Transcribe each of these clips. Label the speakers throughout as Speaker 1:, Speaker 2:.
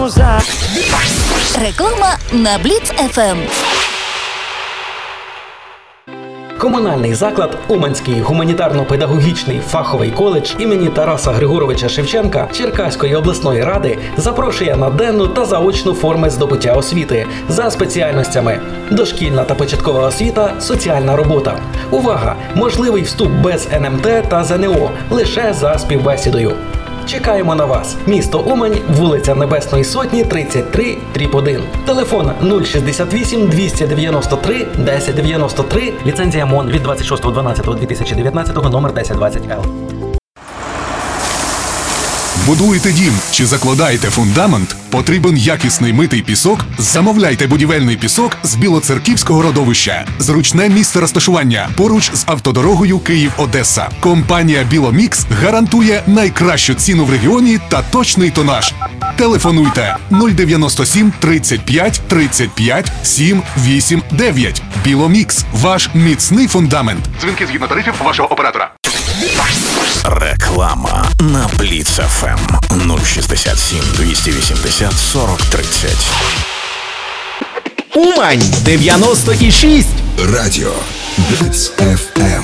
Speaker 1: Реклама на Бліц ФМ.
Speaker 2: Комунальний заклад Уманський гуманітарно-педагогічний фаховий коледж імені Тараса Григоровича Шевченка Черкаської обласної ради запрошує на денну та заочну форми здобуття освіти за спеціальностями: дошкільна та початкова освіта, соціальна робота. Увага! Можливий вступ без НМТ та ЗНО лише за співбесідою. Чекаємо на вас. Місто Умань, вулиця Небесної Сотні, 33/1. Телефон 068 293 1093. Ліцензія МОН від 26.12.2019, номер 1020Л.
Speaker 3: Будуєте дім чи закладаєте фундамент? Потрібен якісний митий пісок? Замовляйте будівельний пісок з Білоцерківського родовища. Зручне місце розташування поруч з автодорогою Київ-Одеса. Компанія «Біломікс» гарантує найкращу ціну в регіоні та точний тонаж. Телефонуйте 097 35 35 789. «Біломікс» – ваш міцний фундамент. Дзвінки згідно тарифів вашого оператора.
Speaker 4: Реклама на Бліц ФМ 067 280 40 30.
Speaker 5: Умань 96.
Speaker 6: Радіо Бліц ФМ.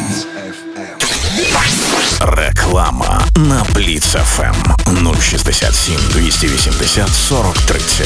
Speaker 4: Реклама на Бліц ФМ 067 280 40 30.